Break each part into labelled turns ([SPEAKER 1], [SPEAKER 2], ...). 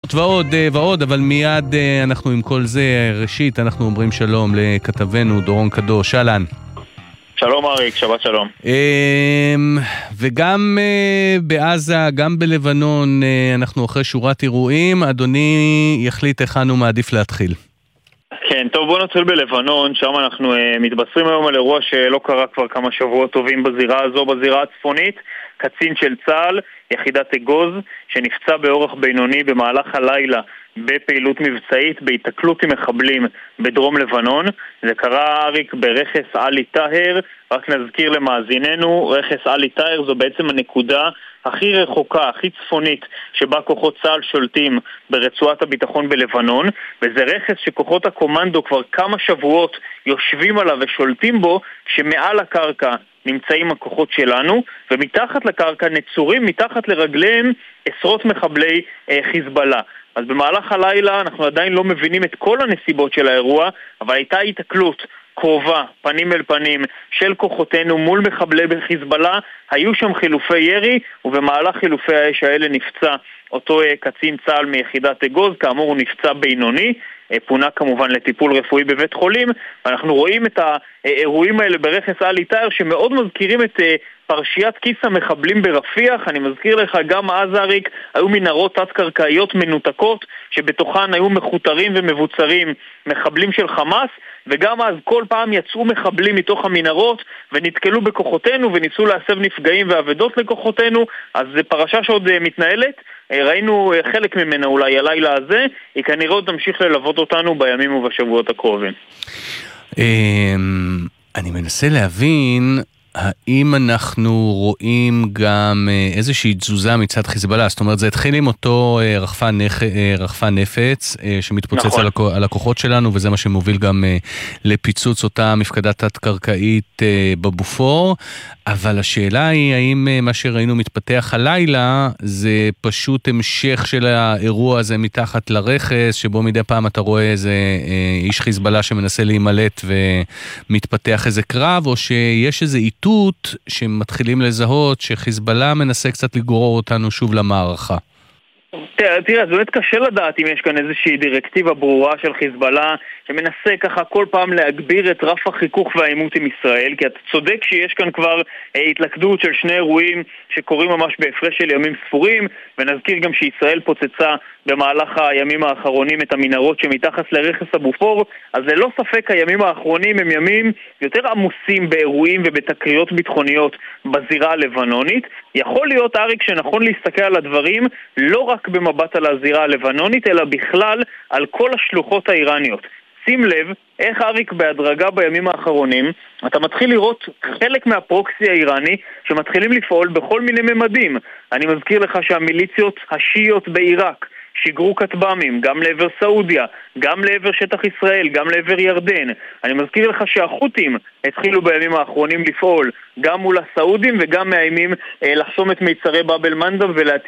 [SPEAKER 1] ועוד ועוד, אבל מיד אנחנו עם כל זה. ראשית, אנחנו אומרים שלום לכתבנו דורון קדוש. אהלן.
[SPEAKER 2] שלום אריק, שבת שלום.
[SPEAKER 1] וגם בעזה, גם בלבנון, אנחנו אחרי שורת אירועים. אדוני יחליט איך אנו מעדיף להתחיל.
[SPEAKER 2] כן, טוב, בוא נתחיל בלבנון. שם אנחנו מתבשרים היום על אירוע שלא קרה כבר כמה שבועות טובים בזירה הזו, בזירה הצפונית. קצין של צה"ל, יחידת אגוז, שנפצע באורח בינוני במהלך הלילה בפעילות מבצעית, בהתקלות עם מחבלים בדרום לבנון. זה קרה, אריק, ברכס עלי טהר. רק נזכיר למאזיננו, רכס עלי טהר זו בעצם הנקודה הכי רחוקה, הכי צפונית, שבה כוחות צה"ל שולטים ברצועת הביטחון בלבנון, וזה רכס שכוחות הקומנדו כבר כמה שבועות יושבים עליו ושולטים בו, כשמעל הקרקע נמצאים הכוחות שלנו, ומתחת לקרקע נצורים, מתחת לרגליהם עשרות מחבלי חיזבאללה. אז במהלך הלילה אנחנו עדיין לא מבינים את כל הנסיבות של האירוע, אבל הייתה התקלות קרובה, פנים אל פנים, של כוחותינו מול מחבלי בחיזבאללה. היו שם חילופי ירי, ובמהלך חילופי האש האלה נפצע אותו קצין צה"ל מיחידת אגוז. כאמור הוא נפצע בינוני, פונה כמובן לטיפול רפואי בבית חולים. אנחנו רואים את האירועים האלה ברכס עלי טהר שמאוד מזכירים את פרשיית כיס המחבלים ברפיח. אני מזכיר לך, גם אז אריק היו מנהרות תת-קרקעיות מנותקות שבתוכן היו מחותרים ומבוצרים מחבלים של חמאס, וגם אז כל פעם יצאו מחבלים מתוך המנהרות ונתקלו בכוחותינו וניסו להסב נפגעים ועבדות לכוחותינו. אז זה פרשה שעוד מתנהלת, ראינו חלק ממנה אולי הלילה הזה, היא כנראה עוד תמשיך ללוות אותנו בימים ובשבועות הקרובים.
[SPEAKER 1] אני מנסה להבין האם אנחנו רואים גם איזושהי תזוזה מצד חיזבאללה. זאת אומרת, זה התחיל עם אותו רחפן נפץ שמתפוצץ נכון. על הכוחות שלנו, וזה מה שמוביל גם לפיצוץ אותה מפקדה תת-קרקעית בבופור. אבל השאלה היא, האם מה שראינו מתפתח הלילה זה פשוט המשך של האירוע הזה מתחת לרכס, שבו מדי פעם אתה רואה איזה איש חיזבאללה שמנסה להימלט ומתפתח איזה קרב, או שיש איזה איתות שמתחילים לזהות שחיזבאללה מנסה קצת לגרור אותנו שוב למערכה?
[SPEAKER 2] תראה, זה באמת קשה לדעת אם יש כאן איזושהי דירקטיבה ברורה של חיזבאללה שמנסה ככה כל פעם להגביר את רף החיכוך והאימות עם ישראל, כי אתה צודק שיש כאן כבר התלכדות של שני אירועים שקורים ממש בהפרש של ימים ספורים, ונזכיר גם שישראל פוצצה במהלך הימים האחרונים את המנהרות שמתחת לרכס הבופור. אז ללא ספק הימים האחרונים הם ימים יותר עמוסים באירועים ובתקריות ביטחוניות בזירה הלבנונית. יכול להיות, אריק, שנכון להסתכל על הדברים לא רק במבט על הזירה הלבנונית, אלא בכלל על כל השלוחות האיראניות. שים לב איך, אריק, בהדרגה בימים האחרונים אתה מתחיל לראות חלק מהפרוקסי האיראני שמתחילים לפעול בכל מיני ממדים. אני מזכיר לך שהמיליציות השיעיות בעיראק שיגרו כטב"מים גם לעבר סעודיה, גם לעבר שטח ישראל, גם לעבר ירדן. אני מזכיר לך שהחות'ים התחילו בימים האחרונים לפעול גם מול הסעודים, וגם מאיימים לחסום את מיצרי באב אל-מנדב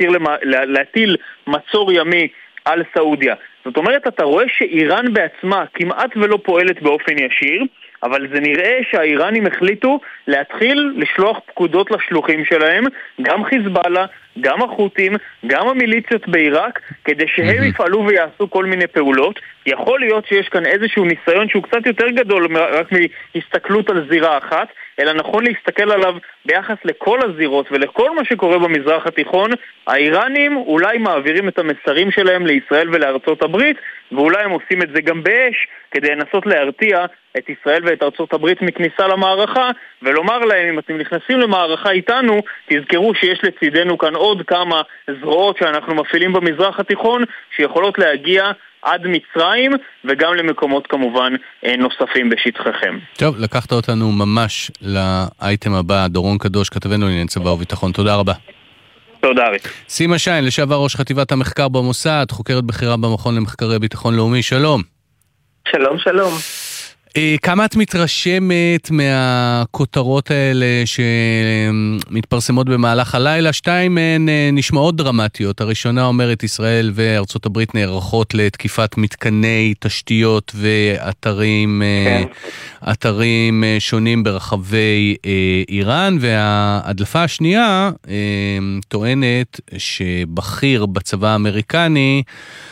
[SPEAKER 2] ולהטיל מצור ימי על סעודיה. זאת אומרת, אתה רואה שאיראן בעצמה כמעט ולא פועלת באופן ישיר, אבל זה נראה שהאיראנים החליטו להתחיל לשלוח פקודות לשלוחים שלהם, גם חיזבאללה, גם החות'ים, גם המיליציות בעיראק, כדי שהם יפעלו ויעשו כל מיני פעולות. יכול להיות שיש כאן איזשהו ניסיון שהוא קצת יותר גדול רק מהסתכלות על זירה אחת, אלא נכון להסתכל עליו ביחס לכל הזירות ולכל מה שקורה במזרח התיכון. האיראנים אולי מעבירים את המסרים שלהם לישראל ולארצות הברית, ואולי הם עושים את זה גם באש, כדי לנסות להרתיע את ישראל ואת ארצות הברית מכניסה למערכה, ולומר להם, אם אתם נכנסים למערכה איתנו, תזכרו שיש לצידנו כאן עוד כמה זרועות שאנחנו מפעילים במזרח התיכון, שיכולות להגיע עד מצרים, וגם למקומות כמובן נוספים בשטחכם.
[SPEAKER 1] טוב, לקחת אותנו ממש לאייטם הבא. דורון קדוש, כתבנו לענייני צבא וביטחון. תודה רבה.
[SPEAKER 2] תודה, אריק.
[SPEAKER 1] סימה שיין, לשעבר ראש חטיבת המחקר במוסד, חוקרת בכירה במכון למחקרי ביטחון לאומי. שלום.
[SPEAKER 3] שלום, שלום.
[SPEAKER 1] כמה את מתרשמת מהכותרות האלה שמתפרסמות במהלך הלילה? שתיים מהן נשמעות דרמטיות. הראשונה אומרת, ישראל וארצות הברית נערכות לתקיפת מתקני תשתיות ואתרים שונים ברחבי איראן, וההדלפה השנייה טוענת שבכיר בצבא האמריקני